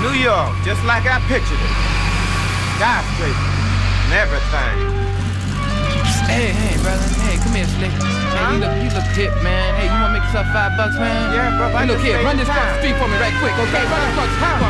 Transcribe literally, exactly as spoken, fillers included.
New York, just like I pictured it. Skyscrapers and everything. Hey, hey, brother. Hey, come here, Slick. Hey, Huh? you look, you look hip, man. Hey, you wanna make yourself five bucks, man? Yeah, bro. Hey, look here, run this across the street for me right quick, okay? Run this across the street.